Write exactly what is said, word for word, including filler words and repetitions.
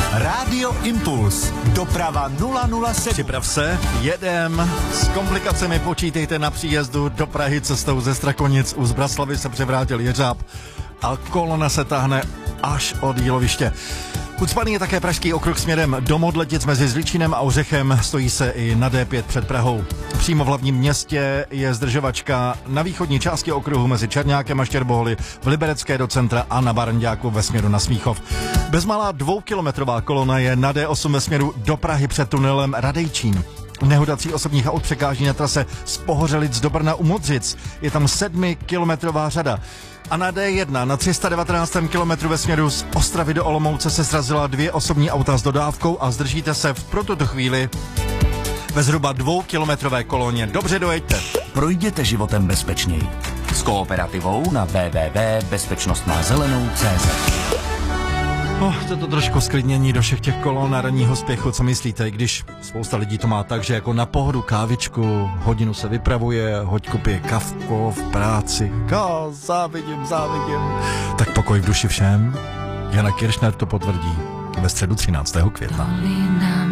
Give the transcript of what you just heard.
Rádio Impuls. Doprava nula nula sedm. Připrav se, jedem. S komplikacemi počítejte na příjezdu do Prahy cestou ze Strakonic. U Zbraslavy se převrátil jeřáb a kolona se táhne až od Jíloviště. Ucpaný je také pražský okruh směrem do Modletic mezi Zličínem a Ořechem. Stojí se i na D pět před Prahou. Přímo v hlavním městě je zdržovačka na východní části okruhu mezi Černákem a Štěrboholy, v Liberecké do centra a na Barnďáku ve směru na Smíchov. Bezmalá dvoukilometrová kolona je na D osm ve směru do Prahy před tunelem Radejčín. Nehoda tří osobních aut překáží na trase z Pohořelic do Brna u Modřic. Je tam sedmikilometrová řada. A na D jedna na tři sta devatenáctém kilometru ve směru z Ostravy do Olomouce se srazila dvě osobní auta s dodávkou a zdržíte se v pro tuto chvíli ve zhruba dvoukilometrové koloně. Dobře dojeďte. Projděte životem bezpečněji. S kooperativou na w w w tečka bezpečnost má zelenou tečka cé zet. Oh, to je to trošku sklidnění do všech těch kolon a ranního spěchu, co myslíte, když spousta lidí to má tak, že jako na pohodu kávičku, hodinu se vypravuje, hoďku pije kavko v práci, Ká, závidím, závidím. Tak pokoj v duši všem, Jana Kiršner to potvrdí ve středu třináctého května.